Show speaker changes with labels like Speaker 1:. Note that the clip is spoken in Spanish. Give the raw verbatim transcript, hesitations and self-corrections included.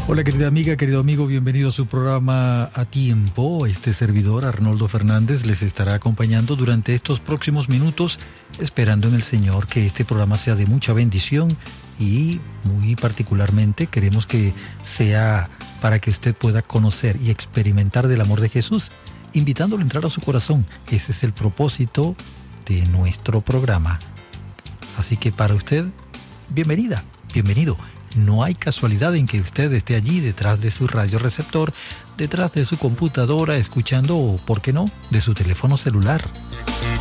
Speaker 1: Hola querida amiga, querido amigo, bienvenido a su programa A Tiempo. Este servidor, Arnoldo Fernández, les estará acompañando durante estos próximos minutos, esperando en el Señor que este programa sea de mucha bendición y muy particularmente queremos que sea para que usted pueda conocer y experimentar del amor de Jesús, invitándolo a entrar a su corazón. Ese es el propósito de nuestro programa. Así que para usted, bienvenida, bienvenido. No hay casualidad en que usted esté allí detrás de su radioreceptor, detrás de su computadora, escuchando o, ¿por qué no?, de su teléfono celular.